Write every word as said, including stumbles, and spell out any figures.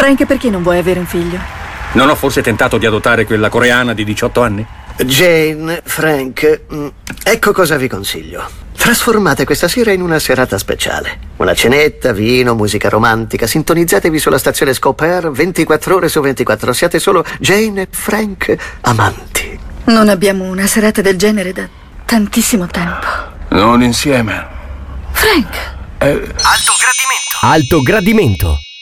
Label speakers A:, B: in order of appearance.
A: Frank, perché non vuoi avere un figlio?
B: Non ho forse tentato di adottare quella coreana di diciotto anni?
C: Jane, Frank, ecco cosa vi consiglio. Trasformate questa sera in una serata speciale. Una cenetta, vino, musica romantica. Sintonizzatevi sulla stazione Scope Air ventiquattro ore su ventiquattro. Siate solo Jane e Frank amanti.
A: Non abbiamo una serata del genere da tantissimo tempo.
D: Non insieme.
A: Frank!
D: Eh...
E: Alto gradimento.
F: Alto gradimento.